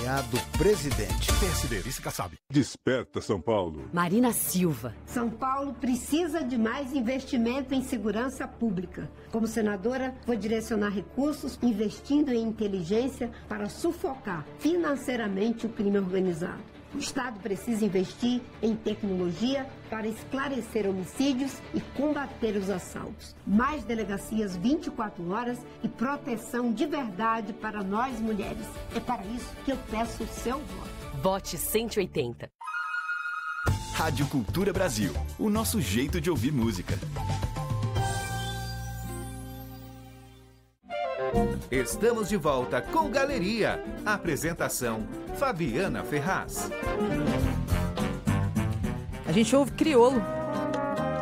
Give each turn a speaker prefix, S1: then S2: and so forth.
S1: DNA do presidente.
S2: PSD, vice-Kassab.
S3: Desperta, São Paulo.
S4: Marina Silva.
S5: São Paulo precisa de mais investimento em segurança pública. Como senadora, vou direcionar recursos investindo em inteligência para sufocar financeiramente o crime organizado. O Estado precisa investir em tecnologia para esclarecer homicídios e combater os assaltos. Mais delegacias 24 horas e proteção de verdade para nós mulheres. É para isso que eu peço o seu voto.
S4: Vote 180.
S6: Rádio Cultura Brasil, o nosso jeito de ouvir música.
S7: Estamos de volta com Galeria. Apresentação, Fabiana Ferraz.
S8: A gente ouve Criolo,